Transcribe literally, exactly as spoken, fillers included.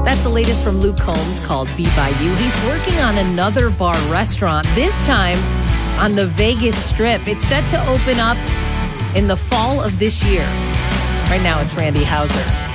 That's the latest from Luke Combs called Be By You. He's working on another bar restaurant, this time on the Vegas Strip. It's set to open up in the fall of this year. Right now, it's Randy Houser.